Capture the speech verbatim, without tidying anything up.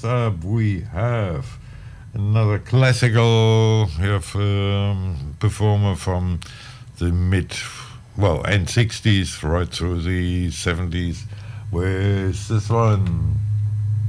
up, we have another classical um, performer from the mid, well, end sixties right through the seventies. Where's this one?